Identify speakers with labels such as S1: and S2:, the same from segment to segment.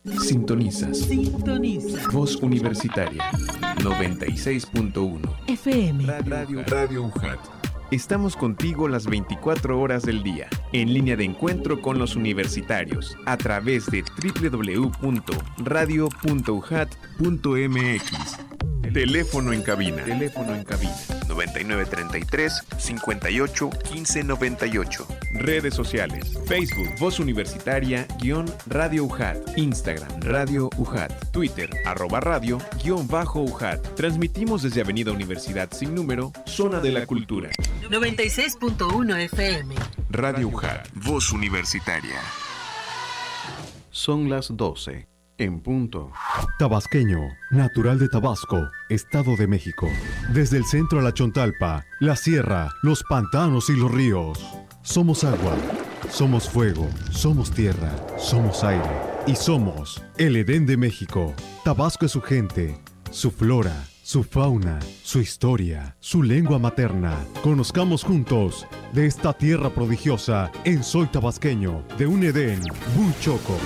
S1: Sintonizas. Voz Universitaria 96.1
S2: FM.
S1: Radio UJAT. Estamos contigo las 24 horas del día, en línea de encuentro con los universitarios, a través de www.radio.ujat.mx. Teléfono en cabina. 9933-581598. Redes sociales. Facebook, Voz Universitaria, _Radio UJAT. Instagram, Radio UJAT. Twitter, @radio, _UJAT. Transmitimos desde Avenida Universidad sin número, Zona de la Cultura.
S2: 96.1 FM.
S1: Radio UJAT, Voz Universitaria.
S3: Son las 12, en punto.
S4: Tabasqueño, natural de Tabasco, Estado de México. Desde el centro a la Chontalpa, la sierra, los pantanos y los ríos. Somos agua, somos fuego, somos tierra, somos aire y somos el Edén de México. Tabasco es su gente, su flora, su fauna, su historia, su lengua materna. Conozcamos juntos de esta tierra prodigiosa en Soy Tabasqueño, de un Edén muy choco.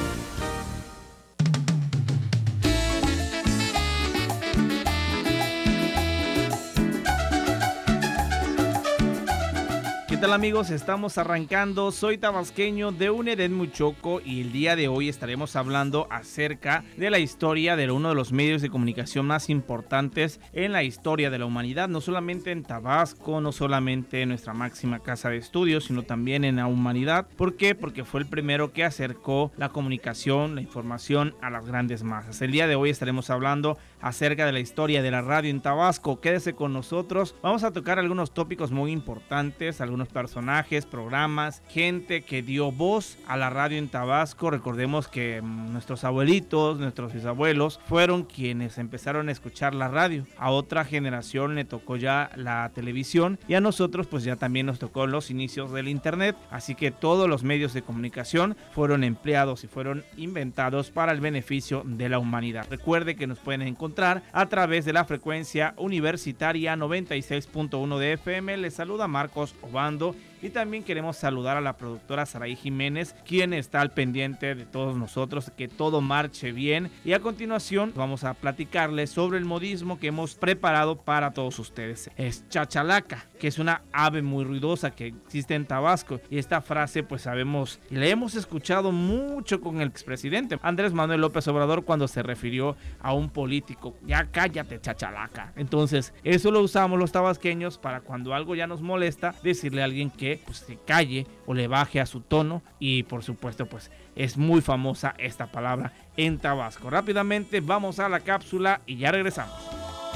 S5: ¿Qué tal, amigos? Estamos arrancando Soy Tabasqueño, de un Edén muy choco, y el día de hoy estaremos hablando acerca de la historia de uno de los medios de comunicación más importantes en la historia de la humanidad, no solamente en Tabasco, no solamente en nuestra máxima casa de estudios, sino también en la humanidad. ¿Por qué? Porque fue el primero que acercó la comunicación, la información a las grandes masas. El día de hoy estaremos hablando acerca de la historia de la radio en Tabasco. Quédese con nosotros, vamos a tocar algunos tópicos muy importantes, algunos personajes, programas, gente que dio voz a la radio en Tabasco. Recordemos que nuestros abuelitos, nuestros bisabuelos fueron quienes empezaron a escuchar la radio. A otra generación le tocó ya la televisión, y a nosotros pues ya también nos tocó los inicios del internet. Así que todos los medios de comunicación fueron empleados y fueron inventados para el beneficio de la humanidad. Recuerde que nos pueden encontrar a través de la frecuencia universitaria 96.1 de FM. Les saluda Marcos Obando, y también queremos saludar a la productora Saraí Jiménez, quien está al pendiente de todos nosotros, que todo marche bien. Y a continuación vamos a platicarles sobre el modismo que hemos preparado para todos ustedes. Es chachalaca, que es una ave muy ruidosa que existe en Tabasco, y esta frase pues sabemos y la hemos escuchado mucho con el expresidente Andrés Manuel López Obrador cuando se refirió a un político: ya cállate, chachalaca. Entonces eso lo usamos los tabasqueños para cuando algo ya nos molesta, decirle a alguien que pues se calle o le baje a su tono. Y por supuesto pues es muy famosa esta palabra en Tabasco. Rápidamente vamos a la cápsula y ya regresamos.